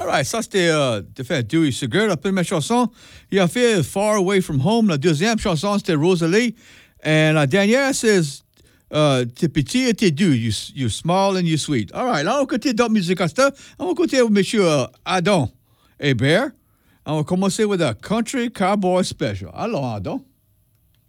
right, ça c'était de fait Dewey Segur. La première chanson, il a fait Far Away From Home. La deuxième chanson, c'était Rosalie. Et la dernière, c'est T'es petit et t'es doux. You small and you sweet. All right, là, on va écouter d'autres musiques à ça. On va écouter monsieur Adam Hébert. On va commencer with a Country Cowboy Special. Alors, Adam.